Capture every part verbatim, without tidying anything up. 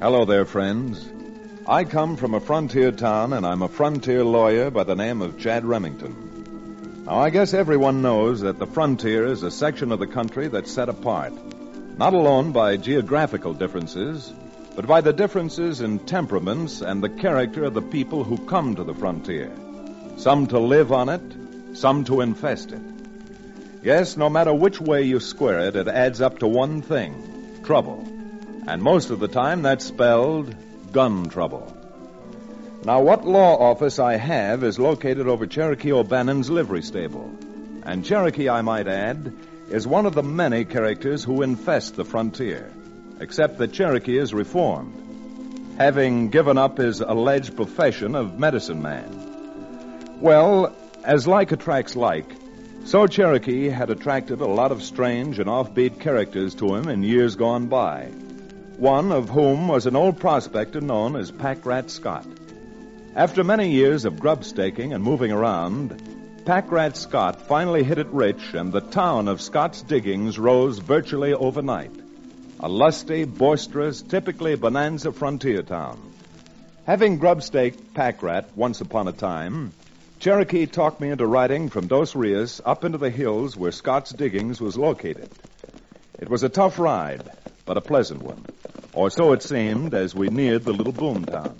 Hello there, friends. I come from a frontier town, and I'm a frontier lawyer by the name of Chad Remington. Now, I guess everyone knows that the frontier is a section of the country that's set apart, not alone by geographical differences, but by the differences in temperaments and the character of the people who come to the frontier. Some to live on it, some to infest it. Yes, no matter which way you square it, it adds up to one thing, trouble. And most of the time, that's spelled gun trouble. Now, what law office I have is located over Cherokee O'Bannon's livery stable. And Cherokee, I might add, is one of the many characters who infest the frontier, except that Cherokee is reformed, having given up his alleged profession of medicine man. Well, as like attracts like, so Cherokee had attracted a lot of strange and offbeat characters to him in years gone by, one of whom was an old prospector known as Pack Rat Scott. After many years of grub staking and moving around, Pack Rat Scott finally hit it rich, and the town of Scott's Diggings rose virtually overnight. A lusty, boisterous, typically bonanza frontier town. Having grub staked Pack Rat once upon a time, Cherokee talked me into riding from Dos Rios up into the hills where Scott's Diggings was located. It was a tough ride, but a pleasant one. Or so it seemed as we neared the little boom town.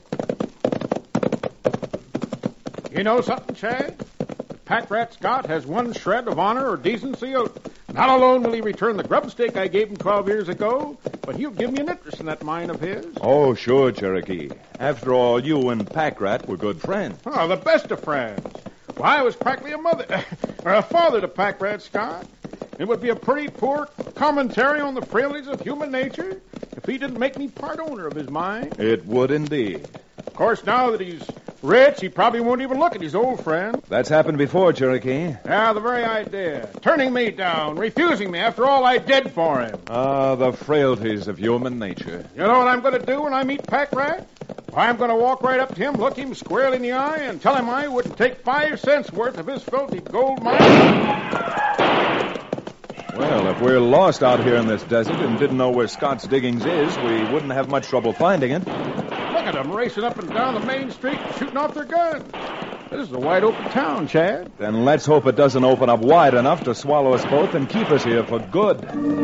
You know something, Chad? Pack Rat Scott has one shred of honor or decency. Not alone will he return the grub stake I gave him twelve years ago, but he'll give me an interest in that mine of his. Oh, sure, Cherokee. After all, you and Pack Rat were good friends. Oh, the best of friends. Why, I was practically a mother, or a father to Pack Rat Scott. It would be a pretty poor commentary on the frailties of human nature if he didn't make me part owner of his mine. It would indeed. Of course, now that he's rich, he probably won't even look at his old friend. That's happened before, Cherokee. Yeah, the very idea. Turning me down, refusing me after all I did for him. Ah, the frailties of human nature. You know what I'm going to do when I meet Pack Rat? I'm going to walk right up to him, look him squarely in the eye, and tell him I wouldn't take five cents worth of his filthy gold mine. Well, if we're lost out here in this desert and didn't know where Scott's Diggings is, we wouldn't have much trouble finding it. Look at them racing up and down the main street and shooting off their guns. This is a wide open town, Chad. Then let's hope it doesn't open up wide enough to swallow us both and keep us here for good.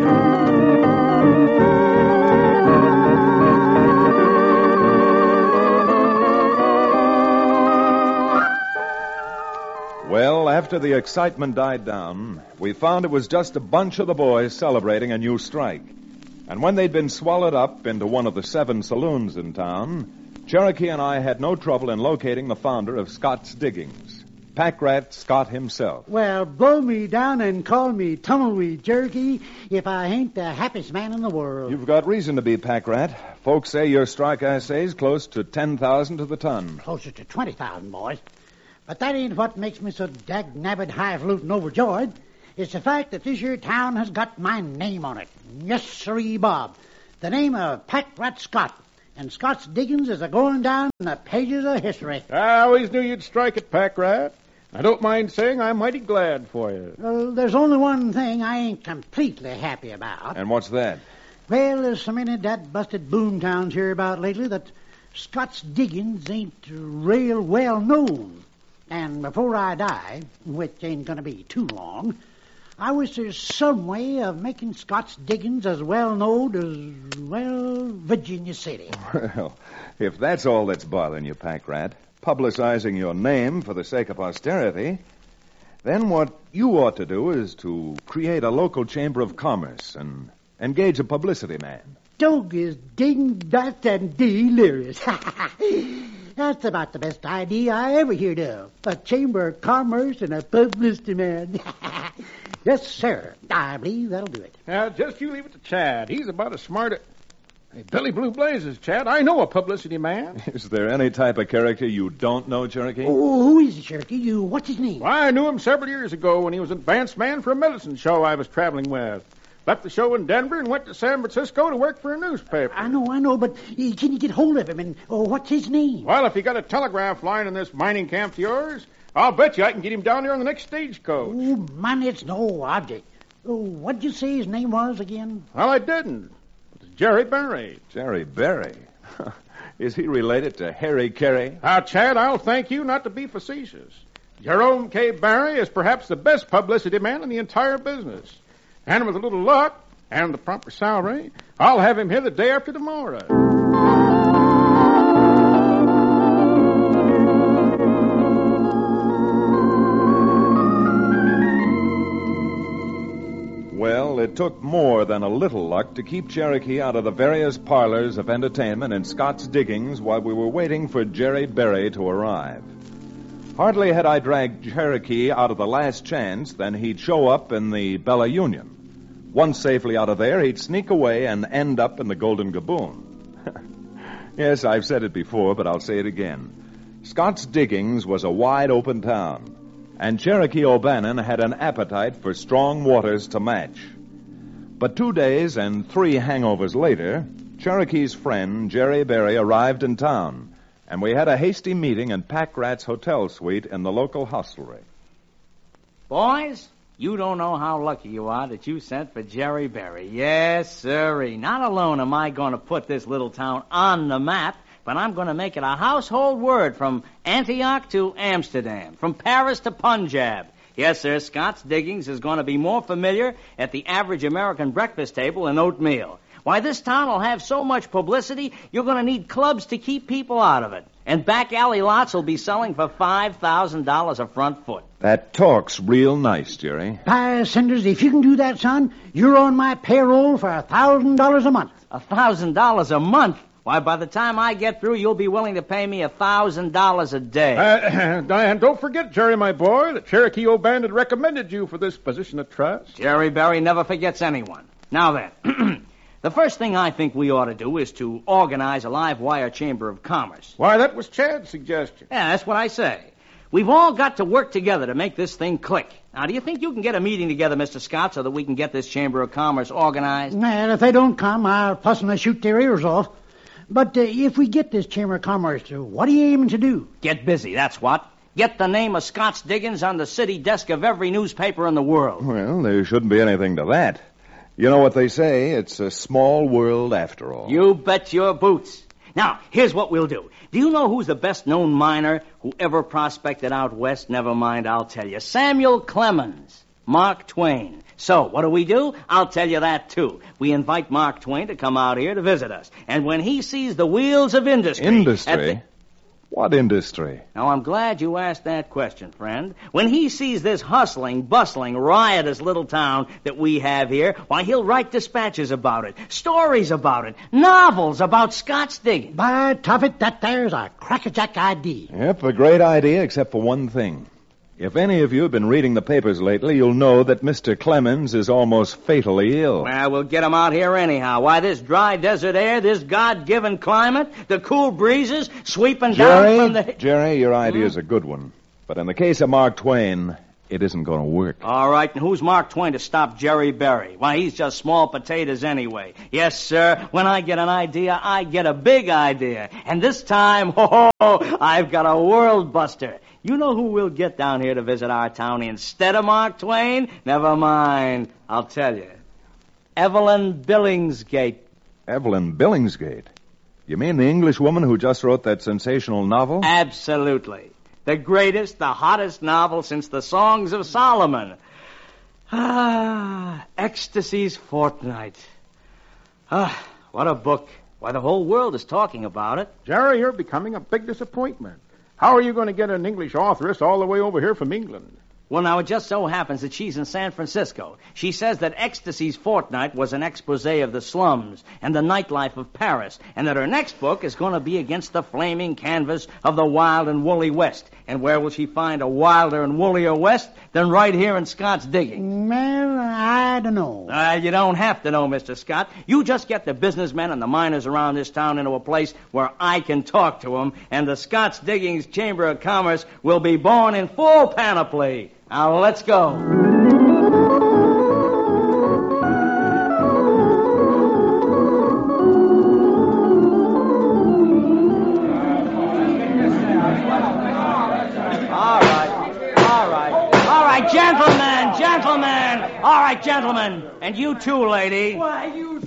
Well, after the excitement died down, we found it was just a bunch of the boys celebrating a new strike. And when they'd been swallowed up into one of the seven saloons in town, Cherokee and I had no trouble in locating the founder of Scott's Diggings, Pack Rat Scott himself. Well, blow me down and call me Tumbleweed Cherokee if I ain't the happiest man in the world. You've got reason to be, Pack Rat. Folks say your strike assay's close to ten thousand to the ton. Closer to twenty thousand, boys. But that ain't what makes me so dag-nabbit highfalutin overjoyed. It's the fact that this here town has got my name on it. Yes, sirree, Bob. The name of Pack Rat Scott. And Scott's Diggings is a-going down in the pages of history. I always knew you'd strike it, Pack Rat. I don't mind saying I'm mighty glad for you. Well, there's only one thing I ain't completely happy about. And what's that? Well, there's so many dat-busted boom towns here about lately that Scott's Diggings ain't real well known. And before I die, which ain't going to be too long, I wish there's some way of making Scott's Diggings as well known as, well, Virginia City. Well, if that's all that's bothering you, Pack Rat, publicizing your name for the sake of posterity, then what you ought to do is to create a local chamber of commerce and engage a publicity man. Dog is ding, dat, and delirious. That's about the best idea I ever heard of. A chamber of commerce and a publicity man. Yes, sir. I believe that'll do it. Now, just you leave it to Chad. He's about as smart as... Hey, Billy Blue Blazes, Chad. I know a publicity man. Is there any type of character you don't know, Cherokee? Oh, who is he, Cherokee? You, what's his name? Well, I knew him several years ago when he was advance man for a medicine show I was traveling with. Left the show in Denver and went to San Francisco to work for a newspaper. I know, I know, but uh, can you get hold of him? And oh, what's his name? Well, if you got a telegraph line in this mining camp of yours, I'll bet you I can get him down there on the next stagecoach. Oh, man, it's no object. Oh, what'd you say his name was again? Well, I didn't. It's Jerry Berry. Jerry Berry? Is he related to Harry Carey? Now, Chad, I'll thank you not to be facetious. Jerome K. Berry is perhaps the best publicity man in the entire business. And with a little luck and the proper salary, I'll have him here the day after tomorrow. Well, it took more than a little luck to keep Cherokee out of the various parlors of entertainment in Scott's Diggings while we were waiting for Jerry Berry to arrive. Hardly had I dragged Cherokee out of the Last Chance than he'd show up in the Bella Union. Once safely out of there, he'd sneak away and end up in the Golden Gaboon. Yes, I've said it before, but I'll say it again. Scott's Diggings was a wide-open town, and Cherokee O'Bannon had an appetite for strong waters to match. But two days and three hangovers later, Cherokee's friend, Jerry Berry, arrived in town, and we had a hasty meeting in Pack Rat's hotel suite in the local hostelry. Boys, you don't know how lucky you are that you sent for Jerry Berry. Yes, sirree. Not alone am I going to put this little town on the map, but I'm going to make it a household word from Antioch to Amsterdam, from Paris to Punjab. Yes, sir, Scott's Diggings is going to be more familiar at the average American breakfast table than oatmeal. Why, this town will have so much publicity, you're going to need clubs to keep people out of it. And back alley lots will be selling for five thousand dollars a front foot. That talk's real nice, Jerry. By Cinders, if you can do that, son, you're on my payroll for a thousand dollars a month. A thousand dollars a month? Why, by the time I get through, you'll be willing to pay me a thousand dollars a day. Uh, Diane, don't forget, Jerry, my boy, that Cherokee O'Bannon recommended you for this position of trust. Jerry Berry never forgets anyone. Now then, the first thing I think we ought to do is to organize a live wire chamber of commerce. Why, that was Chad's suggestion. Yeah, that's what I say. We've all got to work together to make this thing click. Now, do you think you can get a meeting together, Mister Scott, so that we can get this chamber of commerce organized? Well, if they don't come, I'll fuss and shoot their ears off. But uh, if we get this Chamber of Commerce, uh, what are you aiming to do? Get busy, that's what. Get the name of Scott's Diggings on the city desk of every newspaper in the world. Well, there shouldn't be anything to that. You know what they say, it's a small world after all. You bet your boots. Now, here's what we'll do. Do you know who's the best-known miner who ever prospected out west? Never mind, I'll tell you. Samuel Clemens. Mark Twain. So, what do we do? I'll tell you that, too. We invite Mark Twain to come out here to visit us. And when he sees the wheels of industry... Industry? The... What industry? Now, I'm glad you asked that question, friend. When he sees this hustling, bustling, riotous little town that we have here, why, he'll write dispatches about it, stories about it, novels about Scott's Diggings. By Tuffet, that there's a crackerjack idea. Yep, a great idea, except for one thing. If any of you have been reading the papers lately, you'll know that Mister Clemens is almost fatally ill. Well, we'll get him out here anyhow. Why, this dry desert air, this God-given climate, the cool breezes sweeping Jerry, down from the... Jerry, your idea's hmm? a good one. But in the case of Mark Twain, it isn't going to work. All right, and who's Mark Twain to stop Jerry Berry? Why, he's just small potatoes anyway. Yes, sir, when I get an idea, I get a big idea. And this time, ho, ho, I've got a world buster. You know who we'll get down here to visit our town instead of Mark Twain? Never mind. I'll tell you. Evelyn Billingsgate. Evelyn Billingsgate? You mean the English woman who just wrote that sensational novel? Absolutely. The greatest, the hottest novel since the Songs of Solomon. Ah, Ecstasy's Fortnight. Ah, what a book. Why, the whole world is talking about it. Jerry, you're becoming a big disappointment. How are you going to get an English authoress all the way over here from England? Well, now, it just so happens that she's in San Francisco. She says that Ecstasy's Fortnight was an expose of the slums and the nightlife of Paris, and that her next book is going to be against the flaming canvas of the wild and woolly West. And where will she find a wilder and woollier West than right here in Scott's Diggings? Well, I don't know. Uh, you don't have to know, Mister Scott. You just get the businessmen and the miners around this town into a place where I can talk to them, and the Scott's Diggings Chamber of Commerce will be born in full panoply. Now, let's go. All right, all right, all right, gentlemen, gentlemen, all right, gentlemen, and you too, lady. Why, you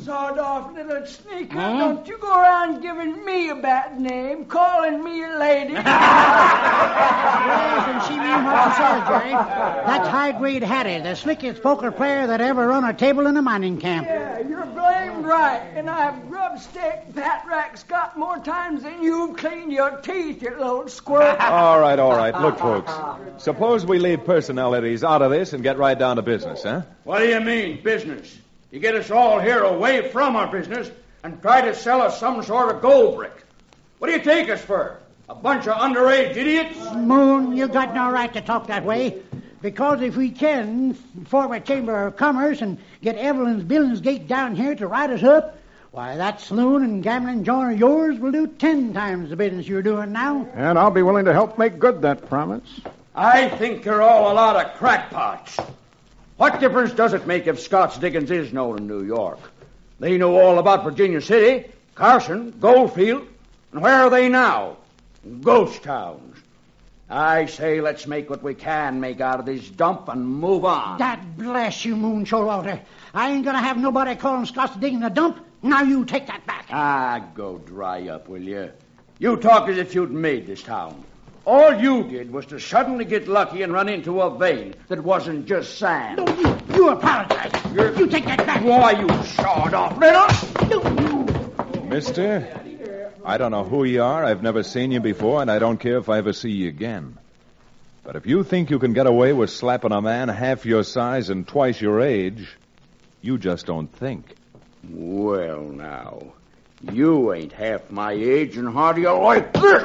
Sawed-off little sneaker. Hmm? Don't you go around giving me a bad name, calling me a lady. Yes, and she mean what she says, Jerry. That's high-grade Hattie, the slickest poker player that ever run a table in a mining camp. Yeah, you're blamed right. And I've grub-sticked Pat Rack Scott more times than you've cleaned your teeth, you little squirt. All right, all right. Look, folks, suppose we leave personalities out of this and get right down to business, huh? What do you mean, business? You get us all here away from our business and try to sell us some sort of gold brick. What do you take us for? A bunch of underage idiots? Moon, you got no right to talk that way. Because if we can form a chamber of commerce and get Evelyn's Billingsgate down here to write us up, why, that saloon and gambling joint of yours will do ten times the business you're doing now. And I'll be willing to help make good that promise. I think you're all a lot of crackpots. What difference does it make if Scott's Diggins is known in New York? They know all about Virginia City, Carson, Goldfield, and where are they now? Ghost towns. I say let's make what we can make out of this dump and move on. God bless you, Moon Showalter. I ain't gonna have nobody calling Scott's Diggins a dump. Now you take that back. Ah, go dry up, will you? You talk as if you'd made this town. All you did was to suddenly get lucky and run into a vein that wasn't just sand. No, you, you apologize. You're... You take that back. Why, you sawed off little... Mister, I don't know who you are. I've never seen you before, and I don't care if I ever see you again. But if you think you can get away with slapping a man half your size and twice your age, you just don't think. Well, now, you ain't half my age, and how do you like this?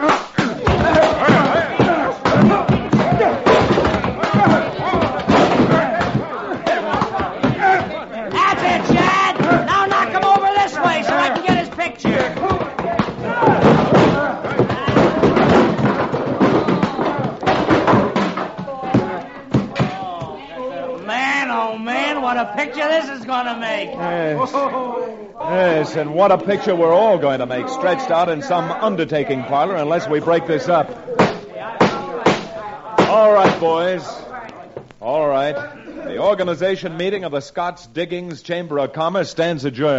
That's it, Chad. Now knock him over this way so I can get his picture. Man, oh man, what a picture this is going to make. Yes. Yes, and what a picture we're all going to make, stretched out in some undertaking parlor unless we break this up. All right, boys. All right. The organization meeting of the Scott's Diggings Chamber of Commerce stands adjourned.